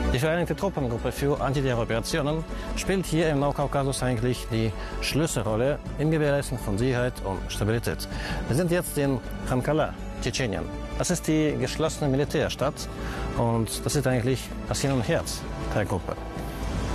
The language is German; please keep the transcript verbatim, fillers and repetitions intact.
Die Vereinigte Truppengruppe für Antiterroroperationen spielt hier im Nordkaukasus eigentlich die Schlüsselrolle im Gewährleisten von Sicherheit und Stabilität. Wir sind jetzt in Khamkala, Tschetschenien. Das ist die geschlossene Militärstadt und das ist eigentlich das Hirn und Herz der Gruppe.